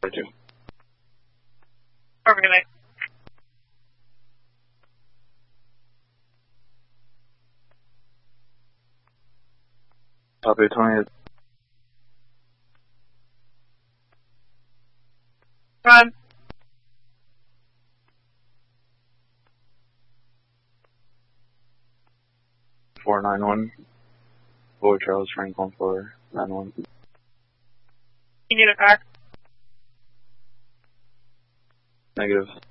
Roger. Have a good night. Copy 20th. Run. Four 9-1. Boy Charles Franklin 4-9-1. You need it back. Negative.